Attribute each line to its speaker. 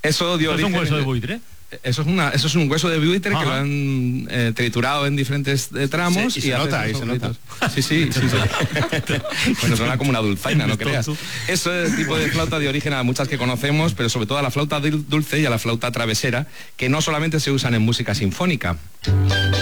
Speaker 1: Eso dio origen...
Speaker 2: ¿Es un hueso de buitre?
Speaker 1: Eso es un hueso de buitre que lo han triturado en diferentes tramos.
Speaker 3: Sí, y se nota, y se nota.
Speaker 1: Sí. Bueno, suena como una dulzaina, no creas. Ese tipo de flauta dio origen a muchas que conocemos, pero sobre todo a la flauta dulce y a la flauta travesera, que no solamente se usan en música sinfónica.